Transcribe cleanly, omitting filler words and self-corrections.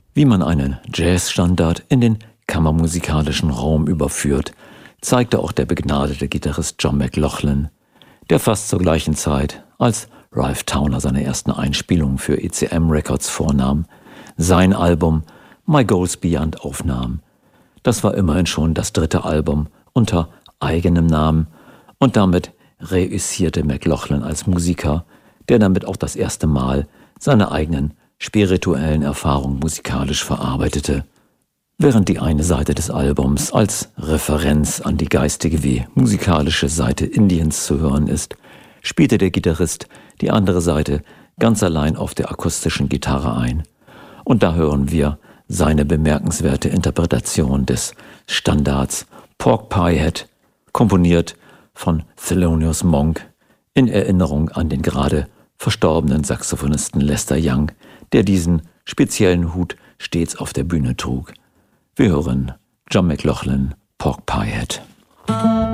Wie man einen Jazzstandard in den kammermusikalischen Raum überführt, zeigte auch der begnadete Gitarrist John McLaughlin, der fast zur gleichen Zeit, als Ralph Towner seine ersten Einspielungen für ECM Records vornahm, sein Album My Goals Beyond aufnahm. Das war immerhin schon das 3. Album unter eigenem Namen und damit reüssierte McLaughlin als Musiker, der damit auch das erste Mal seine eigenen spirituellen Erfahrungen musikalisch verarbeitete. Während die eine Seite des Albums als Referenz an die geistige wie musikalische Seite Indiens zu hören ist, spielte der Gitarrist die andere Seite ganz allein auf der akustischen Gitarre ein. Und da hören wir seine bemerkenswerte Interpretation des Standards Pork Pie Hat, komponiert von Thelonious Monk, in Erinnerung an den gerade verstorbenen Saxophonisten Lester Young, der diesen speziellen Hut stets auf der Bühne trug. Wir hören John McLaughlin, Pork Pie Hat.